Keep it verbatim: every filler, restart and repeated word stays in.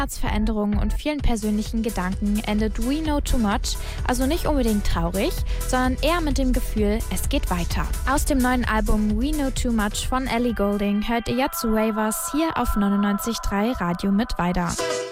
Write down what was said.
Veränderungen und vielen persönlichen Gedanken endet We Know Too Much, also nicht unbedingt traurig, sondern eher mit dem Gefühl, es geht weiter. Aus dem neuen Album We Know Too Much von Ellie Goulding hört ihr jetzt Waivers hier auf neunundneunzig Komma drei Radio mit Weida.